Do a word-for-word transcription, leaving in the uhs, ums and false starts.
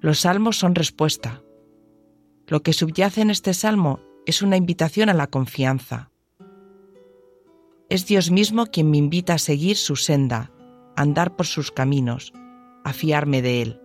Los salmos son respuesta. Lo que subyace en este salmo es una invitación a la confianza. Es Dios mismo quien me invita a seguir su senda, a andar por sus caminos, a fiarme de Él.